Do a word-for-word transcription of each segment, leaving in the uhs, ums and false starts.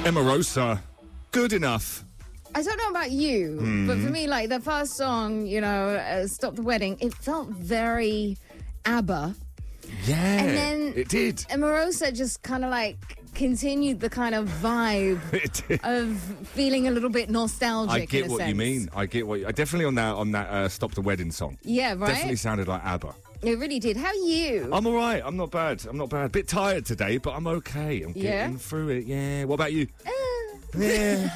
Emarosa, Good Enough. I don't know about you, Mm. but for me, like, the first song, you know, uh, Stop the Wedding, it felt very ABBA. Yeah, And then it did. Emarosa just kind of like continued the kind of vibe It did. of feeling a little bit nostalgic. I in get a what sense. you mean. I get what you, I definitely on that on that uh, Stop the Wedding song. Yeah, right? Definitely sounded like ABBA. It really did. How are you? I'm all right. I'm not bad. I'm not bad. Bit tired today, but I'm okay. I'm Yeah? getting through it. Yeah. What about you? Uh, Yeah.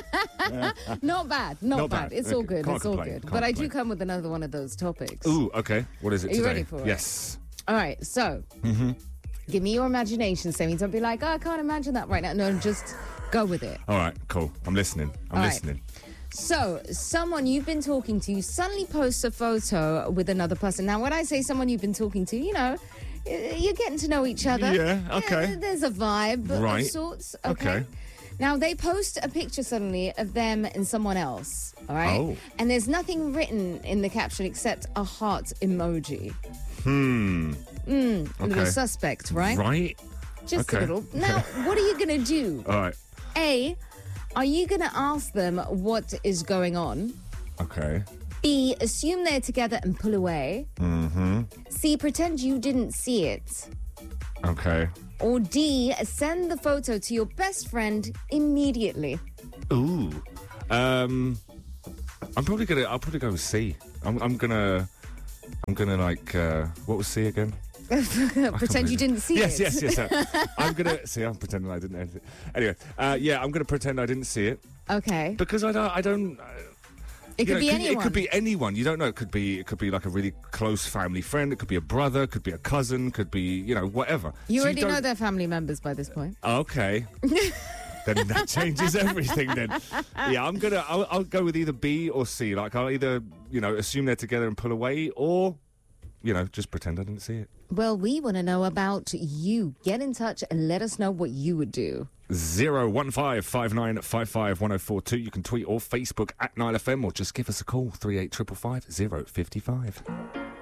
not bad. Not, Not bad. bad. It's all Okay. good. Can't it's all complain. good. Can't But I do complain. come with another one of those topics. Ooh, okay. What is it Are you today? ready for it? Yes. All right. So, Mm-hmm. give me your imagination, Sammy. Don't be like, oh, I can't imagine that right now. No, just go with it. All right, cool. I'm listening. I'm All right. listening. So, someone you've been talking to suddenly posts a photo with another person. Now, when I say someone you've been talking to, you know, y- you're getting to know each other. Yeah, okay. Yeah, there's a vibe Right. of sorts. Okay. Okay. Now, they post a picture suddenly of them and someone else, all right? Oh. And there's nothing written in the caption except a heart emoji. Hmm. Mm, a little Okay. suspect, right? Right. Just Okay. a little. Now, what are you going to do? All right. A, are you going to ask them what is going on? Okay. B, assume they're together and pull away. Mm-hmm. C, pretend you didn't see it. Okay. Or D, send the photo to your best friend immediately. Ooh. Um. I'm probably gonna. I'll probably go with C. I'm. I'm gonna. I'm gonna like. Uh, what was C again? Pretend you didn't see yes, it. Yes, yes, yes. uh, I'm gonna see. I'm pretending I didn't. Anything. Anyway, uh, yeah, I'm gonna pretend I didn't see it Okay. because I don't. I don't. Uh, It you could know, be it anyone. It could be anyone. You don't know. It could be. It could be like a really close family friend. It could be a brother. It could be a cousin. Could be you know whatever. You So already know don't- their family members by this point. Okay. Then that changes everything. Then, yeah, I'm gonna. I'll, I'll go with either B or C. Like I'll either you know assume they're together and pull away, or you know just pretend I didn't see it. Well, we want to know about you. Get in touch and let us know what you would do. Zero one five five nine five five one zero four two. You can tweet or Facebook at Nile F M, or just give us a call three eight five five five zero fifty five.